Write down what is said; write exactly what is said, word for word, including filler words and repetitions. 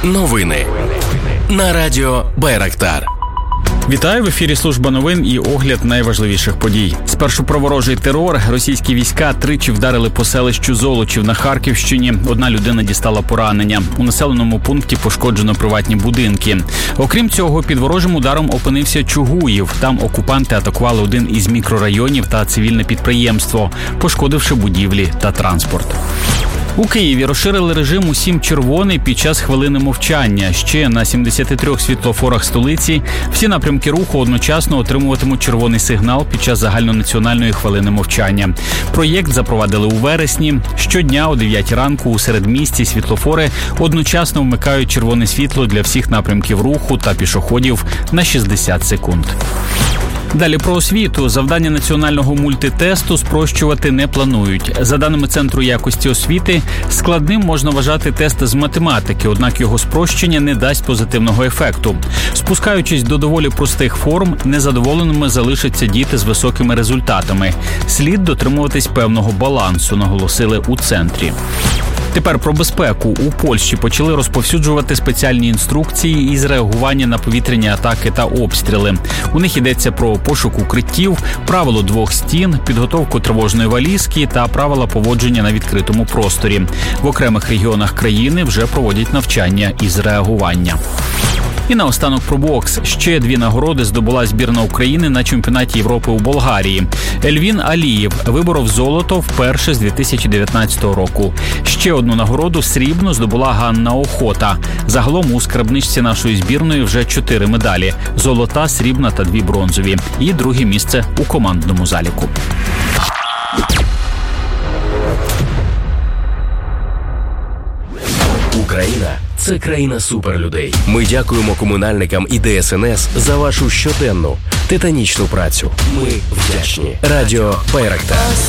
Новини на радіо Байрактар. Вітаю, в ефірі служба новин і огляд найважливіших подій. Спершу про ворожий терор. Російські війська тричі вдарили по селищу Золочів на Харківщині. Одна людина дістала поранення. У населеному пункті пошкоджено приватні будинки. Окрім цього, під ворожим ударом опинився Чугуїв. Там окупанти атакували один із мікрорайонів та цивільне підприємство, пошкодивши будівлі та транспорт. У Києві розширили режим усім червоний під час хвилини мовчання. Ще на сімдесяти трьох світлофорах столиці всі напрямки руху одночасно отримуватимуть червоний сигнал під час загальнонаціональної хвилини мовчання. Проєкт запровадили у вересні. Щодня о дев'ятій ранку у середмісті світлофори одночасно вмикають червоне світло для всіх напрямків руху та пішоходів на шістдесят секунд. Далі про освіту. Завдання національного мультитесту спрощувати не планують. За даними Центру якості освіти, складним можна вважати тест з математики, однак його спрощення не дасть позитивного ефекту. Спускаючись до доволі простих форм, незадоволеними залишаться діти з високими результатами. Слід дотримуватись певного балансу, наголосили у центрі. Тепер про безпеку. У Польщі почали розповсюджувати спеціальні інструкції із реагування на повітряні атаки та обстріли. У них йдеться про пошук укриттів, правило двох стін, підготовку тривожної валізки та правила поводження на відкритому просторі. В окремих регіонах країни вже проводять навчання із реагування. І наостанок про бокс. Ще дві нагороди здобула збірна України на чемпіонаті Європи у Болгарії. Ельвін Алієв виборов золото вперше з дві тисячі дев'ятнадцятого року. Ще одну нагороду срібну здобула Ганна Охота. Загалом у скарбничці нашої збірної вже чотири медалі – золота, срібна та дві бронзові. І друге місце у командному заліку. Україна – це країна суперлюдей. Ми дякуємо комунальникам і Де Ес Ен Ес за вашу щоденну титанічну працю. Ми вдячні. Радіо Байрактар.